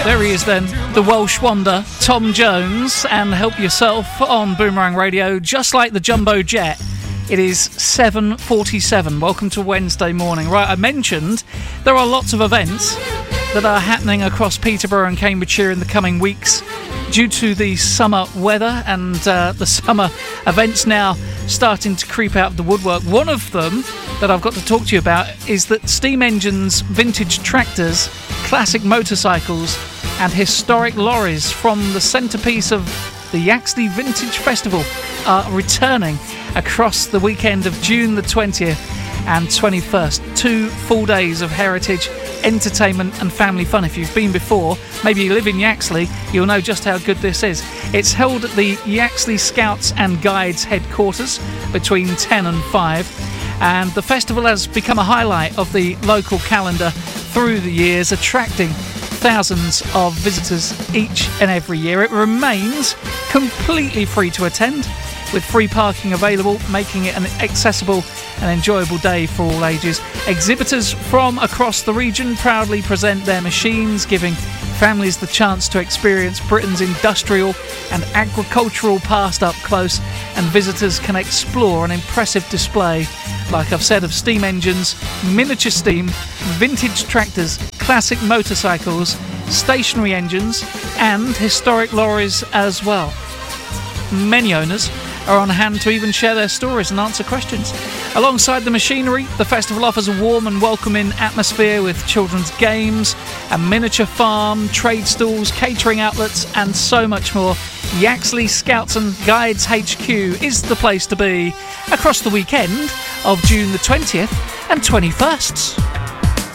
There he is then, the Welsh wonder, Tom Jones, and Help Yourself on Boomerang Radio, just like the Jumbo Jet. It is 7:47. Welcome to Wednesday morning. Right, I mentioned there are lots of events that are happening across Peterborough and Cambridgeshire in the coming weeks due to the summer weather and the summer events now starting to creep out of the woodwork. One of them that I've got to talk to you about is that steam engines, vintage tractors, classic motorcycles and historic lorries from the centrepiece of the Yaxley Vintage Festival are returning across the weekend of June the 20th and 21st. 2 full days of heritage, entertainment and family fun. If you've been before, maybe you live in Yaxley, you'll know just how good this is. It's held at the Yaxley Scouts and Guides headquarters between 10 and 5, and the festival has become a highlight of the local calendar through the years, attracting thousands of visitors each and every year. It remains completely free to attend, with free parking available, making it an accessible and enjoyable day for all ages. Exhibitors from across the region proudly present their machines, giving families the chance to experience Britain's industrial and agricultural past up close, and visitors can explore an impressive display, like I've said, of steam engines, miniature steam, vintage tractors, classic motorcycles, stationary engines and historic lorries as well. Many owners are on hand to even share their stories and answer questions. Alongside the machinery, the festival offers a warm and welcoming atmosphere with children's games, a miniature farm, trade stalls, catering outlets and so much more. Yaxley Scouts and Guides HQ is the place to be across the weekend of June the 20th and 21st.